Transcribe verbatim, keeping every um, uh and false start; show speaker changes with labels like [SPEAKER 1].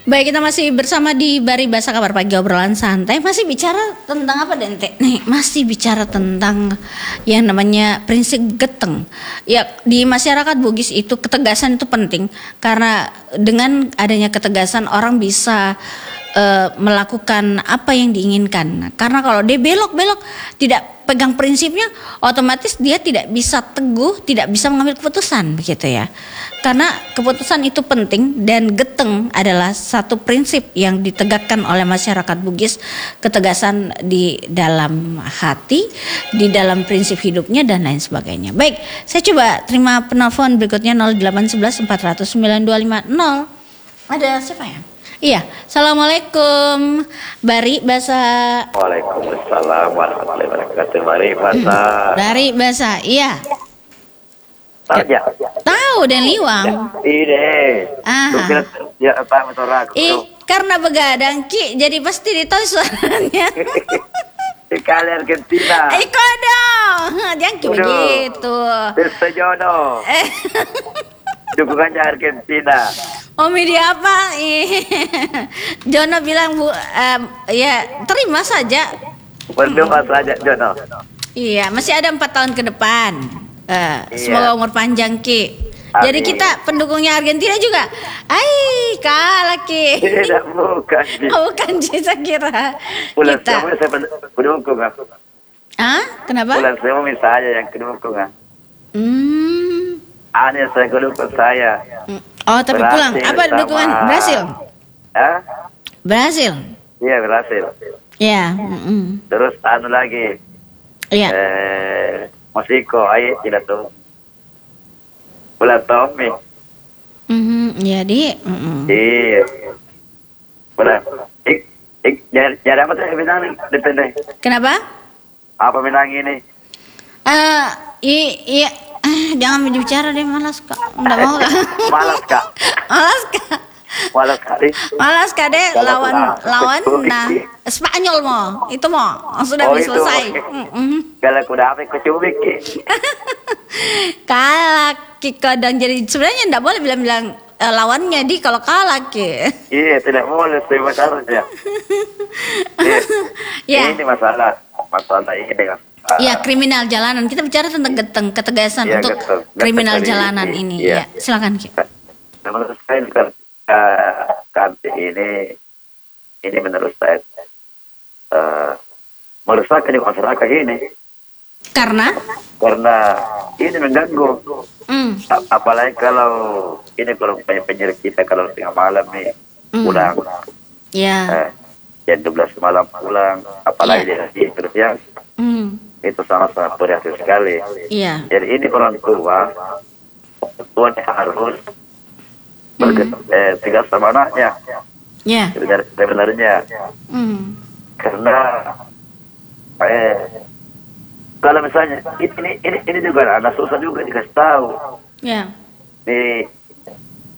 [SPEAKER 1] Baik, kita masih bersama di Baribasa Kabar Pagi, obrolan santai. Masih bicara tentang apa, Dente? Nih, masih bicara tentang yang namanya prinsip geteng. Ya, di masyarakat Bugis itu ketegasan itu penting, karena dengan adanya ketegasan orang bisa uh, melakukan apa yang diinginkan. Karena kalau dia belok-belok tidak pegang prinsipnya, otomatis dia tidak bisa teguh, tidak bisa mengambil keputusan, begitu ya. Karena keputusan itu penting, dan geteng adalah satu prinsip yang ditegakkan oleh masyarakat Bugis, ketegasan di dalam hati, di dalam prinsip hidupnya dan lain sebagainya. Baik, saya coba terima penelpon berikutnya nol delapan satu satu empat nol nol sembilan dua lima nol. Ada siapa ya? Iya, assalamualaikum, Bari Basa.
[SPEAKER 2] Waalaikumsalam warahmatullahi wabarakatuh. Bari Basa.
[SPEAKER 1] Bari Basa, iya.
[SPEAKER 2] Saja.
[SPEAKER 1] Tahu dan liwang.
[SPEAKER 2] Ini.
[SPEAKER 1] Ah.
[SPEAKER 2] Ya apa motor aku?
[SPEAKER 1] Ih, karena begadang Ki, jadi pasti ditahu suaranya.
[SPEAKER 2] Sekali Argentina.
[SPEAKER 1] Iko dong, jangan Ki begitu.
[SPEAKER 2] Sejodoh.
[SPEAKER 1] Eh.
[SPEAKER 2] Dukungannya Argentina.
[SPEAKER 1] Oh, media apa? Jono bilang bu, um, ya terima saja.
[SPEAKER 2] Berdoa saja Jono.
[SPEAKER 1] Iya, masih ada empat tahun ke depan. Uh,
[SPEAKER 2] iya.
[SPEAKER 1] Semoga umur panjang Ki.
[SPEAKER 2] Amin.
[SPEAKER 1] Jadi kita pendukungnya Argentina juga. Ai, kalah Ki.
[SPEAKER 2] Tidak, bukan.
[SPEAKER 1] Oh, bukan sih, saya kira.
[SPEAKER 2] Bulan
[SPEAKER 1] Kita.
[SPEAKER 2] semua saya pendukung.
[SPEAKER 1] Ah, kenapa?
[SPEAKER 2] Bulan semua misalnya yang pendukung.
[SPEAKER 1] Hmm.
[SPEAKER 2] Aneh saya pendukung saya.
[SPEAKER 1] Oh, tapi
[SPEAKER 2] Brasil
[SPEAKER 1] pulang. Apa
[SPEAKER 2] sama...
[SPEAKER 1] dukungan Brasil?
[SPEAKER 2] Hah?
[SPEAKER 1] Brasil.
[SPEAKER 2] Iya, Brasil.
[SPEAKER 1] Ya. Mm-mm.
[SPEAKER 2] Terus anu lagi.
[SPEAKER 1] Iya.
[SPEAKER 2] Eh, Meksiko, ayo tidak tuh. Bulan Tommy.
[SPEAKER 1] Mhm, ya di. Mm-mm.
[SPEAKER 2] Iya. Bulan. Ik, ik, jadi, jadi apa tuh yang menang nih? Depende.
[SPEAKER 1] Kenapa?
[SPEAKER 2] Apa menang ini?
[SPEAKER 1] Eh, i, iya. Eh, jangan bicara deh, malas kak. Nggak mau kak.
[SPEAKER 2] Malas kak.
[SPEAKER 1] Malas kak.
[SPEAKER 2] Malas kali.
[SPEAKER 1] Malas kak deh.
[SPEAKER 2] Kalau
[SPEAKER 1] Lawan,
[SPEAKER 2] aku-
[SPEAKER 1] lawan.
[SPEAKER 2] aku-
[SPEAKER 1] Nah, Spanyol mau. Itu mau. Sudah
[SPEAKER 2] Oh,
[SPEAKER 1] bisa
[SPEAKER 2] itu,
[SPEAKER 1] selesai.
[SPEAKER 2] oke.
[SPEAKER 1] Mm-mm.
[SPEAKER 2] Kalau aku dapat aku cubik.
[SPEAKER 1] Kalah Ki kadang, jadi sebenarnya nggak boleh bilang-bilang eh, lawannya di kalau kalah Ki.
[SPEAKER 2] Iya, tidak boleh sih masalahnya.
[SPEAKER 1] Ya.
[SPEAKER 2] Ini masalah. Masalah ini dengan.
[SPEAKER 1] Iya, kriminal jalanan. Kita bicara tentang geteng, ketegasan
[SPEAKER 2] Iya,
[SPEAKER 1] untuk
[SPEAKER 2] geteng.
[SPEAKER 1] kriminal
[SPEAKER 2] Geteng
[SPEAKER 1] jalanan
[SPEAKER 2] ini,
[SPEAKER 1] ini.
[SPEAKER 2] iya.
[SPEAKER 1] Ya, silakan Ki.
[SPEAKER 2] Menurut saya bukan uh, kanti ini ini menurut saya uh, meresahkan di masyarakat ini
[SPEAKER 1] Karena
[SPEAKER 2] karena ini mengganggu.
[SPEAKER 1] mm,
[SPEAKER 2] A- apalagi kalau ini kalau penyidik kita kalau tengah malam nih
[SPEAKER 1] Mm.
[SPEAKER 2] pulang
[SPEAKER 1] ya.
[SPEAKER 2] eh, jam dua belas malam pulang apalagi
[SPEAKER 1] Iya.
[SPEAKER 2] dia terus ya
[SPEAKER 1] Mm,
[SPEAKER 2] itu sangat-sangat prihatin sekali.
[SPEAKER 1] iya.
[SPEAKER 2] Jadi ini orang tua tua harus bergerak eh, tegas sama anaknya
[SPEAKER 1] Ya.
[SPEAKER 2] sebenarnya, sebenarnya.
[SPEAKER 1] Mm,
[SPEAKER 2] Karena eh, kalau misalnya ini ini ini, ini juga anak susah juga dikasih tahu
[SPEAKER 1] ya.
[SPEAKER 2] nih